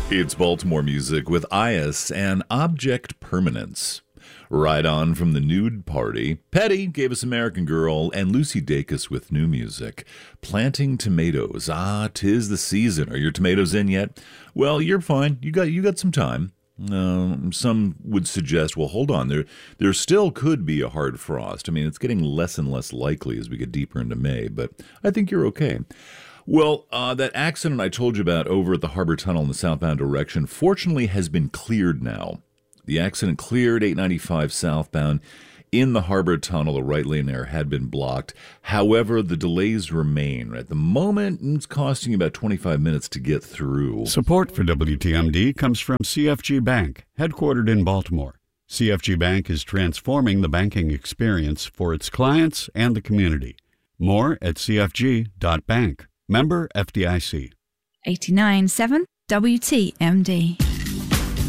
It's Baltimore music with Ias and Object Permanence. Right on from the Nude Party, Petty gave us American Girl, and Lucy Dacus with new music. Planting tomatoes. 'Tis the season. Are your tomatoes in yet? Well, you're fine. You got some time. Some would suggest, well, hold on. There still could be a hard frost. I mean, it's getting less and less likely as we get deeper into May, but I think you're okay. Well, that accident I told you about over at the Harbor Tunnel in the southbound direction fortunately has been cleared now. The accident cleared 895 southbound in the Harbor Tunnel. The right lane there had been blocked. However, the delays remain. At the moment, it's costing about 25 minutes to get through. Support for WTMD comes from CFG Bank, headquartered in Baltimore. CFG Bank is transforming the banking experience for its clients and the community. More at cfg.bank. Member FDIC. 89.7 WTMD.